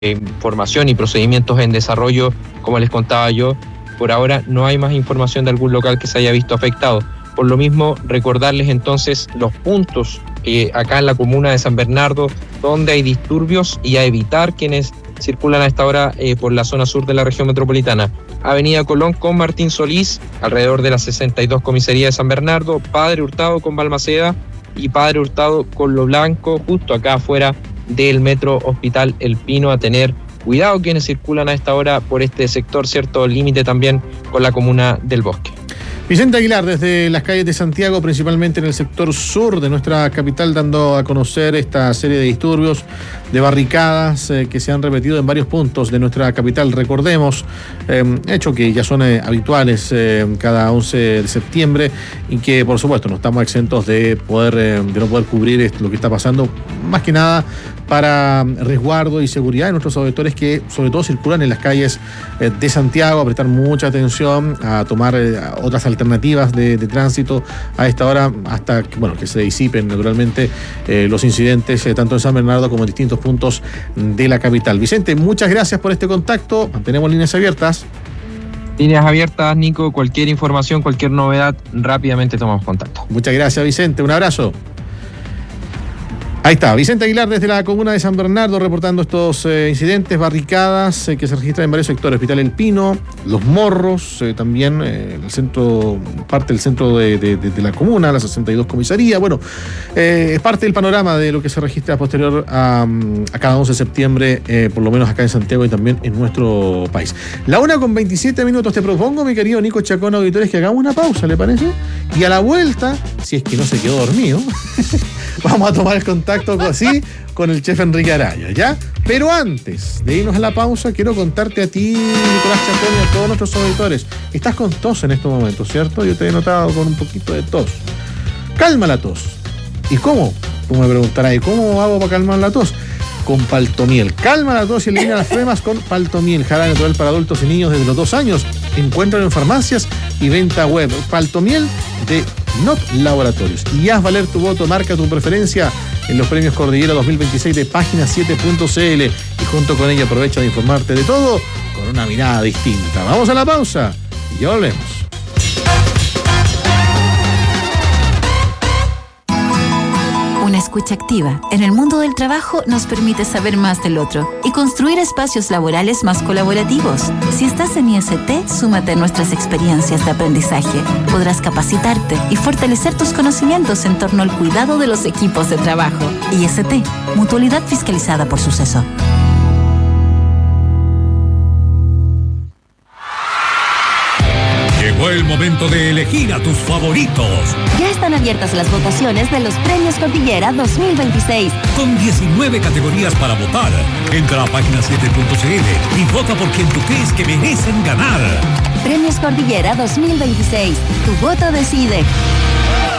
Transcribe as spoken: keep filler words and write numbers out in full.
información y procedimientos en desarrollo, como les contaba yo. Por ahora no hay más información de algún local que se haya visto afectado. Por lo mismo, recordarles entonces los puntos eh, acá en la comuna de San Bernardo donde hay disturbios y a evitar quienes circulan a esta hora eh, por la zona sur de la región metropolitana. Avenida Colón con Martín Solís, alrededor de la sesenta y dos Comisaría de San Bernardo, Padre Hurtado con Balmaceda y Padre Hurtado con Lo Blanco, justo acá afuera del Metro Hospital El Pino. A tener cuidado quienes circulan a esta hora por este sector, cierto límite también con la comuna del Bosque. Vicente Aguilar, desde las calles de Santiago, principalmente en el sector sur de nuestra capital, dando a conocer esta serie de disturbios, de barricadas eh, que se han repetido en varios puntos de nuestra capital. Recordemos, eh, hecho que ya son eh, habituales eh, cada once de septiembre y que por supuesto no estamos exentos de, poder, eh, de no poder cubrir esto, lo que está pasando, más que nada para resguardo y seguridad de nuestros auditores que sobre todo circulan en las calles eh, de Santiago, a prestar mucha atención, a tomar eh, otras alternativas de, de tránsito a esta hora hasta que, bueno, que se disipen naturalmente eh, los incidentes eh, tanto en San Bernardo como en distintos puntos de la capital. Vicente, muchas gracias por este contacto, mantenemos líneas abiertas. Líneas abiertas, Nico, cualquier información, cualquier novedad, rápidamente tomamos contacto. Muchas gracias, Vicente, un abrazo. Ahí está, Vicente Aguilar desde la comuna de San Bernardo reportando estos eh, incidentes, barricadas eh, que se registran en varios sectores, Hospital El Pino, Los Morros, eh, también eh, el centro, parte del centro de, de, de, de la comuna, la sesenta y dos Comisaría. Bueno, eh, es parte del panorama de lo que se registra posterior a, a cada once de septiembre, eh, por lo menos acá en Santiago y también en nuestro país. La una con veintisiete minutos, te propongo, mi querido Nico Chacón, auditores, que hagamos una pausa, ¿le parece? Y a la vuelta, si es que no se quedó dormido, vamos a tomar el contacto así con el chef Enrique Araya, ¿ya? Pero antes de irnos a la pausa, quiero contarte a ti, Nicolás Chacón, y a todos nuestros auditores. Estás con tos en estos momentos, ¿cierto? Yo te he notado con un poquito de tos. Calma la tos. ¿Y cómo? Tú me preguntarás, ¿y cómo hago para calmar la tos? Con Paltomiel. Calma la tos y elimina las flemas con Paltomiel, jarabe natural para adultos y niños desde los dos años. Encuéntralo en farmacias y venta web. Paltomiel de Not Laboratorios. Y haz valer tu voto, marca tu preferencia en los premios Cordillera dos mil veintiséis de página siete punto c l y junto con ella aprovecha de informarte de todo con una mirada distinta. Vamos a la pausa y ya volvemos. Una escucha activa en el mundo del trabajo nos permite saber más del otro y construir espacios laborales más colaborativos. Si estás en I S T, súmate a nuestras experiencias de aprendizaje. Podrás capacitarte y fortalecer tus conocimientos en torno al cuidado de los equipos de trabajo. I S T, mutualidad fiscalizada por Suceso. Llegó el momento de elegir a tus favoritos. Ya están abiertas las votaciones de los Premios Cordillera dos mil veintiséis. Con diecinueve categorías para votar. Entra a página siete punto c l y vota por quien tú crees que merecen ganar. Premios Cordillera dos mil veintiséis. Tu voto decide.